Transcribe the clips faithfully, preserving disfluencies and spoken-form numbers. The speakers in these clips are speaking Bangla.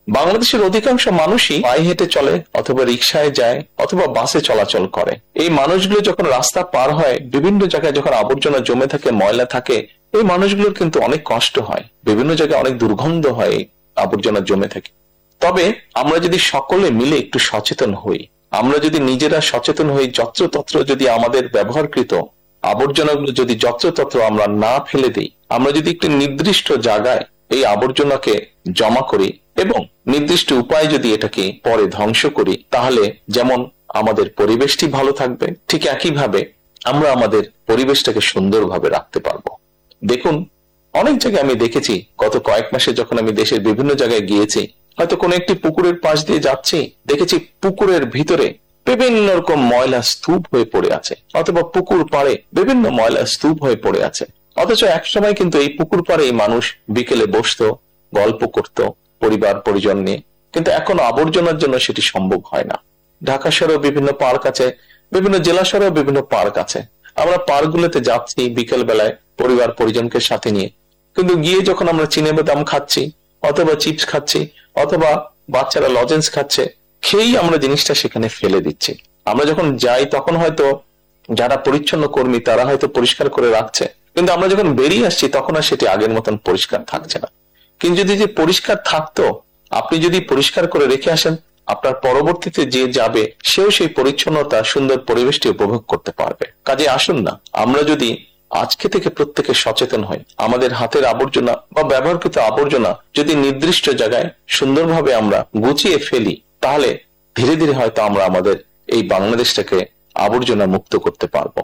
বাংলাদেশের অধিকাংশ মানুষই পায়ে হেঁটে চলে, অথবা রিক্সায় যায়, অথবা বাসে চলাচল করে। এই মানুষগুলো যখন রাস্তা পার হয়, বিভিন্ন জায়গায় যখন আবর্জনা জমে থাকে, ময়লা থাকে, এই মানুষগুলোর কিন্তু অনেক কষ্ট হয়, বিভিন্ন জায়গায় অনেক দুর্গন্ধ হয় আবর্জনা জমে থাকে। তবে আমরা যদি সকলে মিলে একটু সচেতন হই, আমরা যদি নিজেরা সচেতন হই, যত্রতত্র যদি আমাদের ব্যবহারকৃত আবর্জনাগুলো যদি যত্রতত্র আমরা না ফেলে দিই, আমরা যদি একটি নির্দিষ্ট জায়গায় এই আবর্জনাকে জমা করি এবং নির্দিষ্ট উপায়ে যদি এটাকে পরে ধ্বংস করি, তাহলে যেমন আমাদের পরিবেশটি ভালো থাকবে, ঠিক একইভাবে আমরা আমাদের পরিবেশটাকে সুন্দরভাবে রাখতে পারবো। দেখুন, অনেক জায়গায় আমি দেখেছি, গত কয়েক মাসে যখন আমি দেশের বিভিন্ন জায়গায় গিয়েছি, হয়তো কোনো একটি পুকুরের পাশ দিয়ে যাচ্ছি, দেখেছি পুকুরের ভিতরে বিভিন্ন রকম ময়লা স্তূপ হয়ে পড়ে আছে, অথবা পুকুর পাড়ে বিভিন্ন ময়লা স্তূপ হয়ে পড়ে আছে। অথচ একসময় কিন্তু এই পুকুর পাড়ে মানুষ বিকেলে বসতো, গল্প করত পরিবার পরিজন নিয়ে, কিন্তু এখন আবর্জনার জন্য সেটি সম্ভব হয় না। ঢাকা শহরেও বিভিন্ন পার্ক আছে, বিভিন্ন জেলা শহরেও বিভিন্ন পার্ক আছে। আমরা পার্কগুলোতে যাচ্ছি বিকেল বেলায় পরিবার পরিজনকে সাথে নিয়ে, কিন্তু গিয়ে যখন আমরা চিনে বাদাম খাচ্ছি, অথবা চিপস খাচ্ছি, অথবা বাচ্চারা লজেন্স খাচ্ছে, খেয়েই আমরা জিনিসটা সেখানে ফেলে দিচ্ছি। আমরা যখন যাই তখন হয়তো যারা পরিচ্ছন্ন কর্মী তারা হয়তো পরিষ্কার করে রাখছে, কিন্তু আমরা যখন বেরিয়ে আসছি তখন আর সেটি আগের মতন পরিষ্কার থাকছে না। কিন্তু যদি যে পরিষ্কার থাকতো, আপনি যদি পরিষ্কার করে রেখে আসেন, আপনার পরবর্তীতে যে যাবে সেও সেই পরিচ্ছন্নতা, সুন্দর পরিবেশটি উপভোগ করতে পারবে। কাজে আসুন না, আমরা যদি আজকে থেকে প্রত্যেকে সচেতন হই, আমাদের হাতের আবর্জনা বা ব্যবহারকৃত আবর্জনা যদি নির্দিষ্ট জায়গায় সুন্দরভাবে আমরা গুছিয়ে ফেলি, তাহলে ধীরে ধীরে হয়তো আমরা আমাদের এই বাংলাদেশটাকে আবর্জনা মুক্ত করতে পারবো।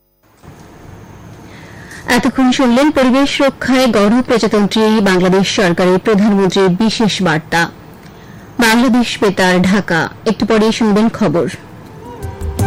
এতক্ষণ শুনলেন পরিবেশ রক্ষায় গণপ্রজাতন্ত্রী বাংলাদেশ সরকারের প্রধানমন্ত্রীর বিশেষ বার্তা। বাংলাদেশ বেতার, ঢাকা। একটু পরেই শুনবেন খবর।